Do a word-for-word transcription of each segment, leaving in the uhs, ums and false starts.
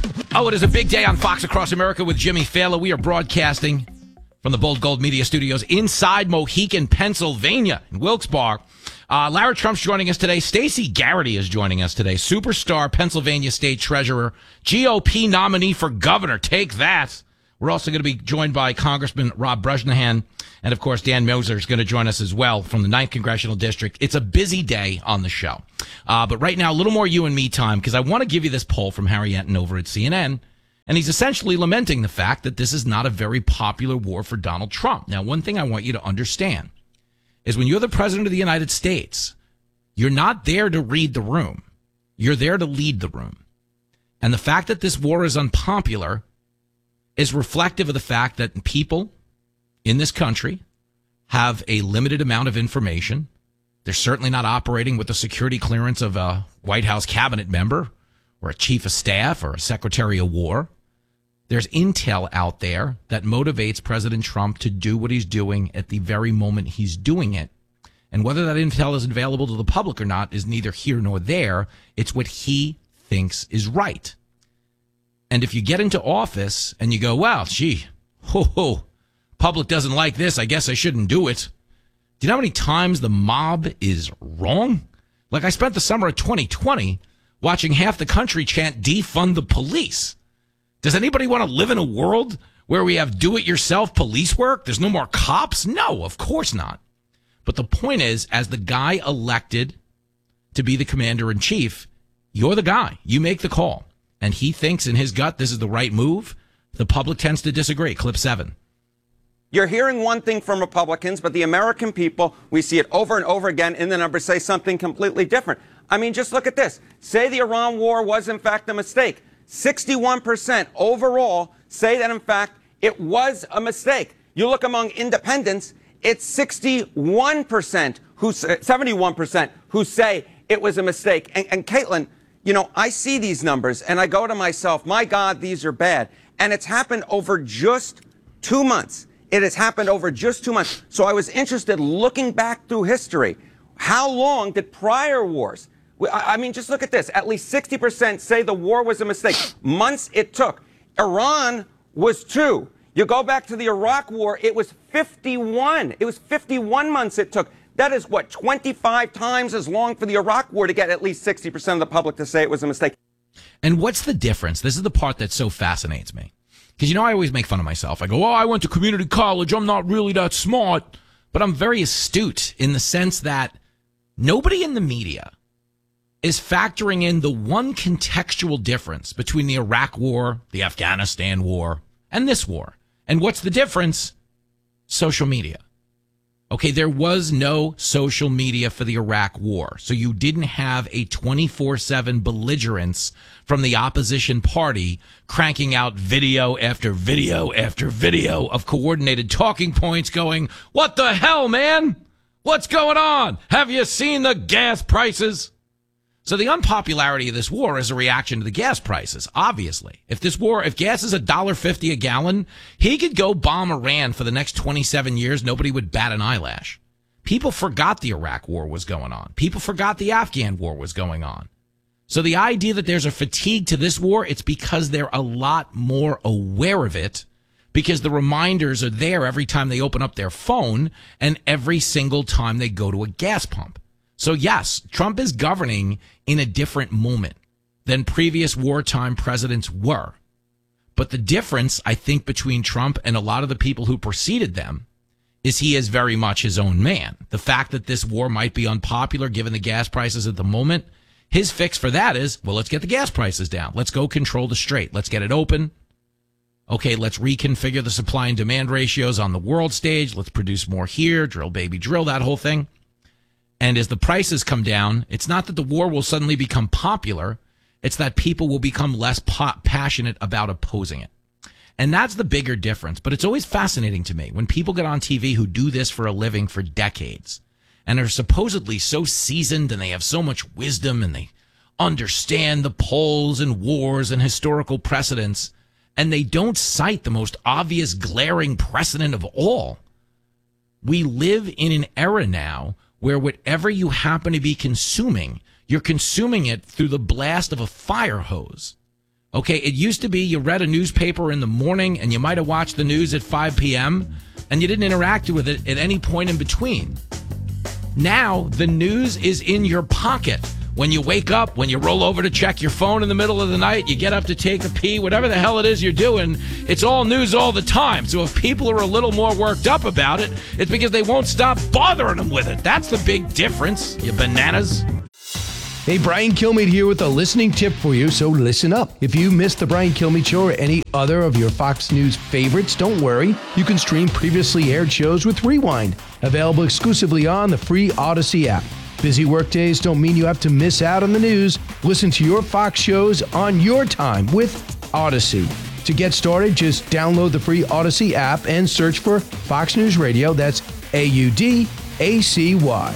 Oh, it is a big day on Fox Across America with Jimmy Fallon. We are broadcasting from the Bold Gold Media Studios inside Mohican, Pennsylvania, in Wilkes-Barre. Uh, Lara Trump's joining us today. Stacey Garrity is joining us today. Superstar Pennsylvania State Treasurer, G O P nominee for governor. Take that. We're also going to be joined by Congressman Rob Brejnahan. And, of course, Dan Moser is going to join us as well from the ninth Congressional District. It's a busy day on the show. Uh, but right now, a little more you and me time, because I want to give you this poll from Harry Enton over at C N N. And he's essentially lamenting the fact that this is not a very popular war for Donald Trump. Now, one thing I want you to understand is when you're the president of the United States, you're not there to read the room. You're there to lead the room. And the fact that this war is unpopular is reflective of the fact that people in this country have a limited amount of information. They're certainly not operating with the security clearance of a White House cabinet member or a chief of staff or a secretary of war. There's intel out there that motivates President Trump to do what he's doing at the very moment he's doing it. And whether that intel is available to the public or not is neither here nor there. It's what he thinks is right. And if you get into office and you go, well, gee, ho, ho, public doesn't like this, I guess I shouldn't do it. Do you know how many times the mob is wrong? Like, I spent the summer of twenty twenty watching half the country chant defund the police. Does anybody want to live in a world where we have do-it-yourself police work? There's no more cops? No, of course not. But the point is, as the guy elected to be the commander-in-chief, you're the guy. You make the call. And he thinks in his gut this is the right move. The public tends to disagree. Clip seven. You're hearing one thing from Republicans, but the American people, we see it over and over again in the numbers, say something completely different. I mean, just look at this. Say the Iran war was, in fact, a mistake. sixty-one percent overall say that, in fact, it was a mistake. You look among independents, it's sixty-one percent, who, seventy-one percent who say it was a mistake. And, and Caitlin, you know, I see these numbers and I go to myself, my God, these are bad. And it's happened over just two months. It has happened over just two months. So I was interested looking back through history. How long did prior wars? I mean, just look at this. At least sixty percent say the war was a mistake. Months it took. Iran was two. You go back to the Iraq war, it was fifty-one. It was fifty-one months it took. That is, what, twenty-five times as long for the Iraq war to get at least sixty percent of the public to say it was a mistake. And what's the difference? This is the part that so fascinates me. Because, you know, I always make fun of myself. I go, oh, I went to community college. I'm not really that smart. But I'm very astute in the sense that nobody in the media is factoring in the one contextual difference between the Iraq war, the Afghanistan war, and this war. And what's the difference? Social media. Okay, there was no social media for the Iraq war, so you didn't have a twenty-four seven belligerence from the opposition party cranking out video after video after video of coordinated talking points going, what the hell, man? What's going on? Have you seen the gas prices? So the unpopularity of this war is a reaction to the gas prices, obviously. If this war, if gas is one dollar fifty a gallon, he could go bomb Iran for the next twenty-seven years. Nobody would bat an eyelash. People forgot the Iraq war was going on. People forgot the Afghan war was going on. So the idea that there's a fatigue to this war, it's because they're a lot more aware of it, because the reminders are there every time they open up their phone and every single time they go to a gas pump. So yes, Trump is governing in a different moment than previous wartime presidents were. But the difference, I think, between Trump and a lot of the people who preceded them is he is very much his own man. The fact that this war might be unpopular given the gas prices at the moment, his fix for that is, well, let's get the gas prices down. Let's go control the strait. Let's get it open. Okay, let's reconfigure the supply and demand ratios on the world stage. Let's produce more here, drill, baby, drill, that whole thing. And as the prices come down, it's not that the war will suddenly become popular. It's that people will become less po- passionate about opposing it. And that's the bigger difference. But it's always fascinating to me when people get on T V who do this for a living for decades and are supposedly so seasoned and they have so much wisdom and they understand the polls and wars and historical precedents, and they don't cite the most obvious glaring precedent of all. We live in an era now where whatever you happen to be consuming, you're consuming it through the blast of a fire hose. Okay, it used to be you read a newspaper in the morning and you might have watched the news at five p.m. and you didn't interact with it at any point in between. Now, the news is in your pocket. When you wake up, when you roll over to check your phone in the middle of the night, you get up to take a pee, whatever the hell it is you're doing, it's all news all the time. So if people are a little more worked up about it, it's because they won't stop bothering them with it. That's the big difference, you bananas. Hey, Brian Kilmeade here with a listening tip for you, so listen up. If you missed the Brian Kilmeade Show or any other of your Fox News favorites, don't worry. You can stream previously aired shows with Rewind, available exclusively on the free Odyssey app. Busy workdays don't mean you have to miss out on the news. Listen to your Fox shows on your time with Odyssey. To get started, just download the free Odyssey app and search for Fox News Radio. That's A U D A C Y.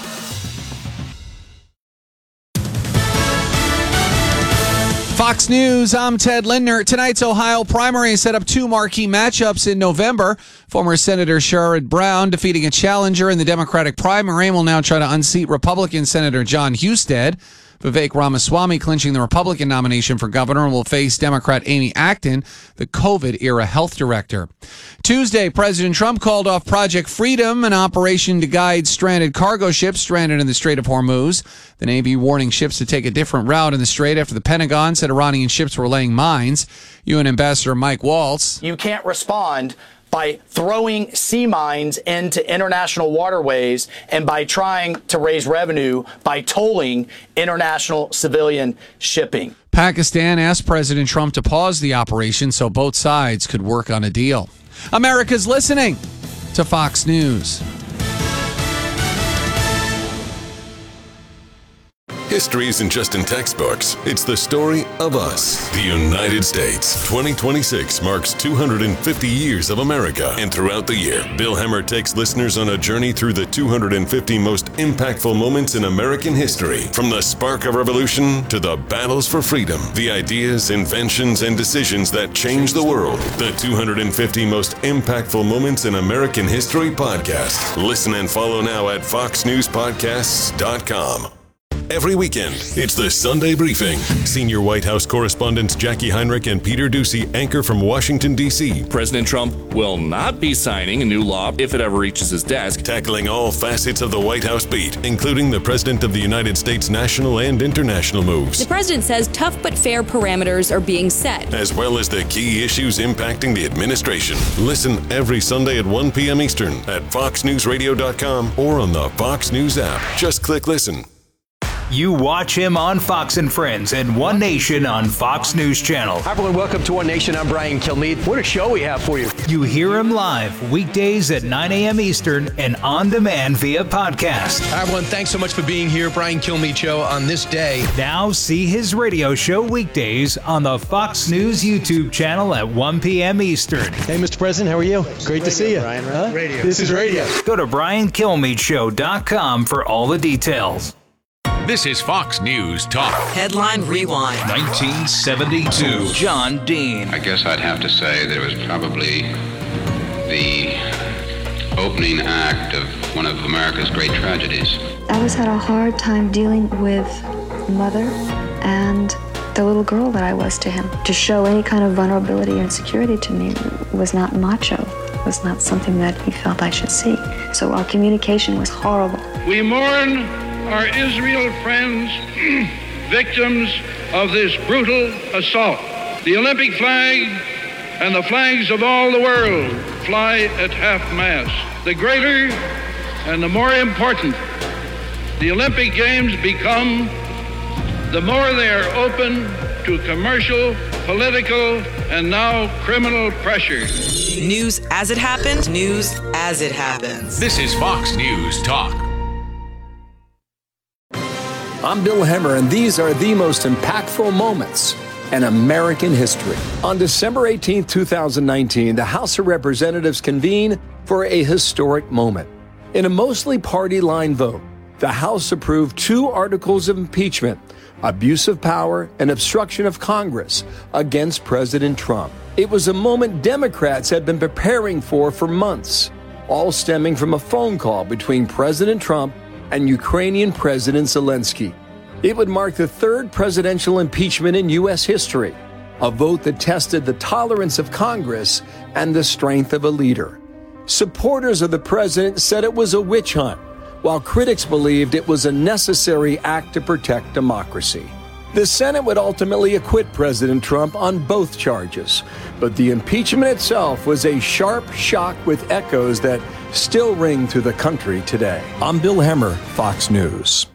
Fox News, I'm Ted Lindner. Tonight's Ohio primary set up two marquee matchups in November. Former Senator Sherrod Brown defeating a challenger in the Democratic primary and will now try to unseat Republican Senator John Husted. Vivek Ramaswamy clinching the Republican nomination for governor and will face Democrat Amy Acton, the COVID-era health director. Tuesday, President Trump called off Project Freedom, an operation to guide stranded cargo ships stranded in the Strait of Hormuz. The Navy warning ships to take a different route in the Strait after the Pentagon said Iranian ships were laying mines. U N Ambassador Mike Waltz. You can't respond by throwing sea mines into international waterways and by trying to raise revenue by tolling international civilian shipping. Pakistan asked President Trump to pause the operation so both sides could work on a deal. America's listening to Fox News. History isn't just in textbooks. It's the story of us, the United States. twenty twenty-six marks two hundred fifty years of America. And throughout the year, Bill Hemmer takes listeners on a journey through the two hundred fifty most impactful moments in American history. From the spark of revolution to the battles for freedom, the ideas, inventions, and decisions that changed the world. The two hundred fifty most impactful moments in American history podcast. Listen and follow now at fox news podcasts dot com. Every weekend, it's the Sunday Briefing. Senior White House correspondents Jackie Heinrich and Peter Doocy anchor from Washington, D C President Trump will not be signing a new law if it ever reaches his desk. Tackling all facets of the White House beat, including the President of the United States' national and international moves. The president says tough but fair parameters are being set, as well as the key issues impacting the administration. Listen every Sunday at one p.m. Eastern at fox news radio dot com or on the Fox News app. Just click listen. You watch him on Fox and Friends and One Nation on Fox News Channel. Hi, everyone. Welcome to One Nation. I'm Brian Kilmeade. What a show we have for you. You hear him live weekdays at nine a.m. Eastern and on demand via podcast. Hi, everyone. Thanks so much for being here. Brian Kilmeade Show on this day. Now see his radio show weekdays on the Fox News YouTube channel at one p.m. Eastern. Hey, Mister President. How are you? Great radio, to see you. Brian, right? Huh? Radio. This is radio. Go to brian kilmeade show dot com for all the details. This is Fox News Talk. Headline Rewind. nineteen seventy-two. John Dean. I guess I'd have to say that it was probably the opening act of one of America's great tragedies. I always had a hard time dealing with mother and the little girl that I was to him. To show any kind of vulnerability or insecurity to me was not macho. Was not something that he felt I should see. So our communication was horrible. We mourn our Israel friends, victims of this brutal assault. The Olympic flag and the flags of all the world fly at half-mast. The greater and the more important the Olympic Games become, the more they are open to commercial, political, and now criminal pressure. News as it happened, news as it happens. This is Fox News Talk. I'm Bill Hemmer, and these are the most impactful moments in American history. On December eighteenth, twenty nineteen, the House of Representatives convened for a historic moment. In a mostly party-line vote, the House approved two articles of impeachment, abuse of power and obstruction of Congress, against President Trump. It was a moment Democrats had been preparing for for months, all stemming from a phone call between President Trump and Ukrainian President Zelensky. It would mark the third presidential impeachment in U S history. a vote that tested the tolerance of Congress and the strength of a leader. Supporters of the president said it was a witch hunt, while critics believed it was a necessary act to protect democracy. The Senate would ultimately acquit President Trump on both charges, but the impeachment itself was a sharp shock with echoes that still ring through the country today. I'm Bill Hemmer, Fox News.